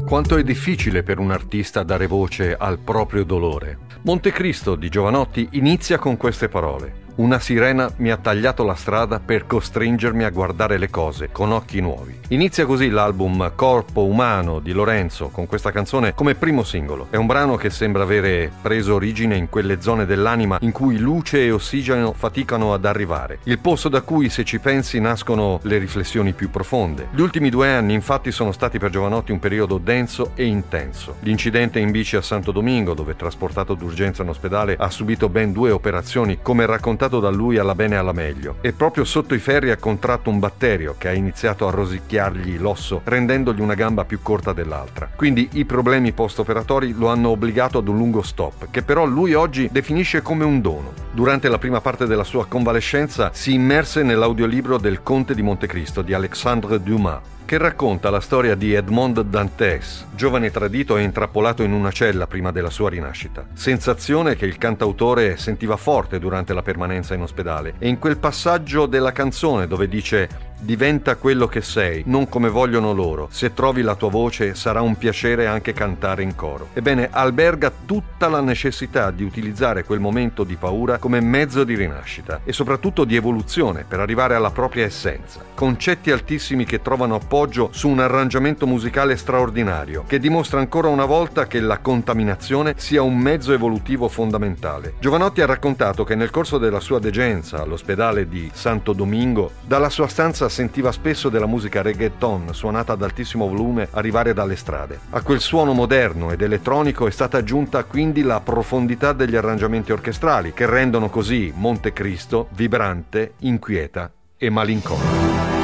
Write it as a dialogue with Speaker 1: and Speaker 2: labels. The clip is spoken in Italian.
Speaker 1: Quanto è difficile per un artista dare voce al proprio dolore. Montecristo di Jovanotti inizia con queste parole. Una sirena mi ha tagliato la strada per costringermi a guardare le cose con occhi nuovi. Inizia così l'album Corpo Umano di Lorenzo con questa canzone come primo singolo. È un brano che sembra avere preso origine in quelle zone dell'anima in cui luce e ossigeno faticano ad arrivare. Il posto da cui, se ci pensi, nascono le riflessioni più profonde. Gli ultimi 2 anni infatti sono stati per Jovanotti un periodo denso e intenso. L'incidente in bici a Santo Domingo, dove trasportato d'urgenza in ospedale ha subito ben 2 operazioni, come raccontato da lui alla bene e alla meglio, e proprio sotto i ferri ha contratto un batterio che ha iniziato a rosicchiargli l'osso, rendendogli una gamba più corta dell'altra. Quindi i problemi post-operatori lo hanno obbligato ad un lungo stop, che però lui oggi definisce come un dono. Durante la prima parte della sua convalescenza si immerse nell'audiolibro del Conte di Montecristo di Alexandre Dumas, che racconta la storia di Edmond Dantès, giovane tradito e intrappolato in una cella prima della sua rinascita. Sensazione che il cantautore sentiva forte durante la permanenza in ospedale, e in quel passaggio della canzone dove dice «Diventa quello che sei, non come vogliono loro. Se trovi la tua voce sarà un piacere anche cantare in coro». Ebbene, alberga tutta la necessità di utilizzare quel momento di paura come mezzo di rinascita e soprattutto di evoluzione per arrivare alla propria essenza. Concetti altissimi che trovano appoggio su un arrangiamento musicale straordinario che dimostra ancora una volta che la contaminazione sia un mezzo evolutivo fondamentale. Jovanotti ha raccontato che nel corso della sua degenza all'ospedale di Santo Domingo, dalla sua stanza sentiva spesso della musica reggaeton suonata ad altissimo volume arrivare dalle strade. A quel suono moderno ed elettronico è stata aggiunta quindi la profondità degli arrangiamenti orchestrali che rendono così Montecristo vibrante, inquieta e malinconica.